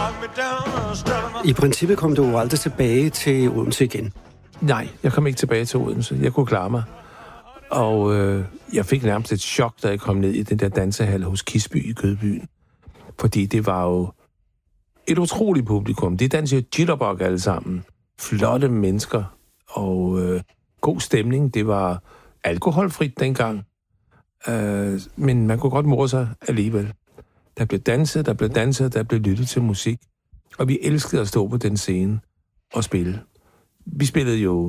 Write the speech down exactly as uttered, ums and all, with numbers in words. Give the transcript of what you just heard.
I princippet kom du jo aldrig tilbage til Odense igen. Nej, jeg kom ikke tilbage til Odense. Jeg kunne klare mig. Og øh, jeg fik nærmest et chok, da jeg kom ned i den der dansehal hos Kisby i Kødbyen. Fordi det var jo et utroligt publikum. De dansede jo jitterbug alle sammen. Flotte mennesker og øh, god stemning. Det var alkoholfrit dengang. Øh, men man kunne godt more sig alligevel. Der blev danset, der blev danset, der blev lyttet til musik. Og vi elskede at stå på den scene og spille. Vi spillede jo